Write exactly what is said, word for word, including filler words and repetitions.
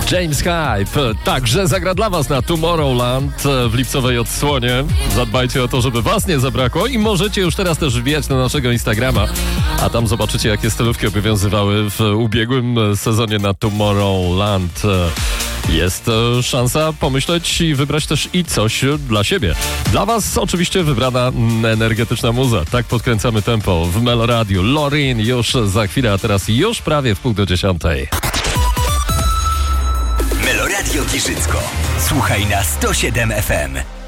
James Hype także zagra dla was na Tomorrowland w lipcowej odsłonie. Zadbajcie o to, żeby was nie zabrakło i możecie już teraz też wbijać na naszego Instagrama, a tam zobaczycie, jakie stylówki obowiązywały w ubiegłym sezonie na Tomorrowland. Jest szansa pomyśleć i wybrać też i coś dla siebie. Dla was oczywiście wybrana energetyczna muza. Tak podkręcamy tempo w Meloradiu. Lorin już za chwilę, a teraz już prawie w pół do dziesiątej. Meloradio Giżycko. Słuchaj na sto siedem F M.